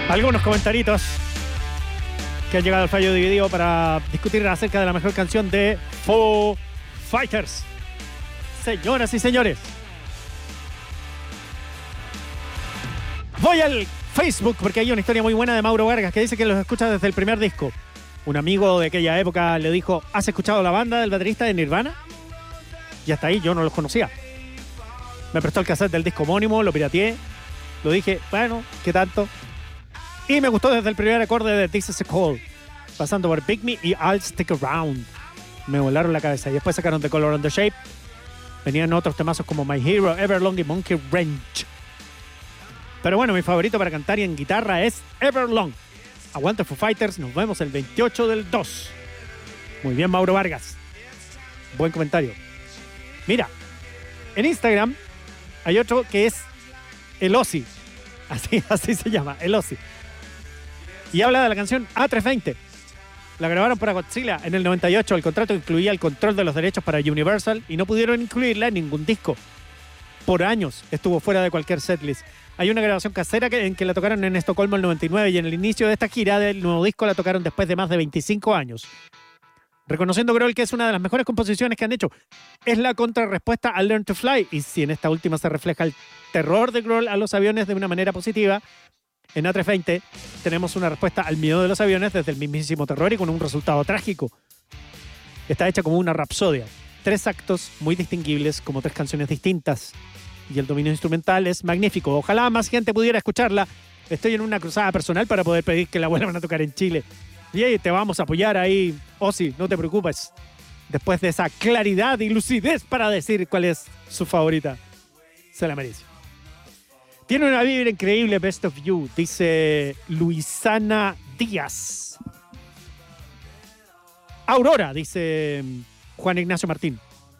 Algunos comentaritos que han llegado al fallo dividido para discutir acerca de la mejor canción de Foo Fighters. Señoras y señores, voy al Facebook porque hay una historia muy buena de Mauro Vargas que dice que los escucha desde el primer disco. Un amigo de aquella época le dijo: ¿has escuchado la banda del baterista de Nirvana? Y hasta ahí yo no los conocía. Me prestó el cassette del disco homónimo, lo pirateé, lo dije, bueno, ¿qué tanto? Y me gustó desde el primer acorde de This Is a Call, pasando por Pick Me y I'll Stick Around. Me volaron la cabeza. Y después sacaron The Color and the Shape. Venían otros temazos como My Hero, Everlong y Monkey Wrench. Pero bueno, mi favorito para cantar y en guitarra es Everlong. Aguante Foo Fighters, nos vemos el 28 del 2. Muy bien, Mauro Vargas. Buen comentario. Mira, en Instagram hay otro que es el Ozzy. Así se llama, el Ozzy. Y habla de la canción A320. La grabaron para Godzilla en el 98. El contrato incluía el control de los derechos para Universal y no pudieron incluirla en ningún disco. Por años estuvo fuera de cualquier setlist. Hay una grabación casera en que la tocaron en Estocolmo el 99 y en el inicio de esta gira del nuevo disco la tocaron después de más de 25 años. Reconociendo Grohl que es una de las mejores composiciones que han hecho. Es la contrarrespuesta a Learn to Fly. Y si en esta última se refleja el terror de Grohl a los aviones de una manera positiva, en A320 tenemos una respuesta al miedo de los aviones desde el mismísimo terror y con un resultado trágico. Está hecha como una rapsodia. 3 actos muy distinguibles como 3 canciones distintas. Y el dominio instrumental es magnífico. Ojalá más gente pudiera escucharla. Estoy en una cruzada personal para poder pedir que la vuelvan a tocar en Chile. Y te vamos a apoyar ahí, Ozzy, no te preocupes. Después de esa claridad y lucidez para decir cuál es su favorita. Se la merece. Tiene una vibra increíble, Best of You, dice Luisana Díaz. Aurora, dice Juan Ignacio Martín.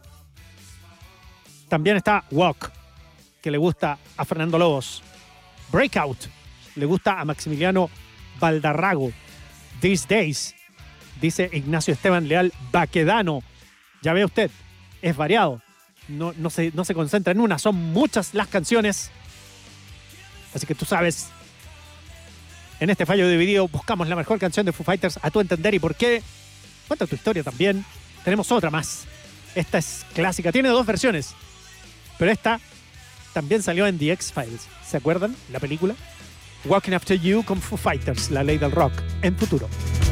También está Walk, que le gusta a Fernando Lobos. Breakout, le gusta a Maximiliano Valdarrago. These Days, dice Ignacio Esteban Leal Baquedano. Ya ve usted, es variado. No se concentra en una, son muchas las canciones. Así que tú sabes, en este fallo dividido buscamos la mejor canción de Foo Fighters a tu entender y por qué. Cuenta tu historia también. Tenemos otra más. Esta es clásica, tiene 2 versiones. Pero esta también salió en The X-Files. ¿Se acuerdan? La película. Walking After You con Foo Fighters, la ley del rock, en Futuro.